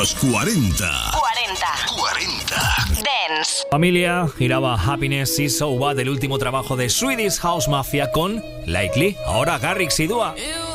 Los 40. 40 Dance. Familia, giraba Happiness is So Bad, el último trabajo de Swedish House Mafia con Likely. Ahora Garrix y Dua.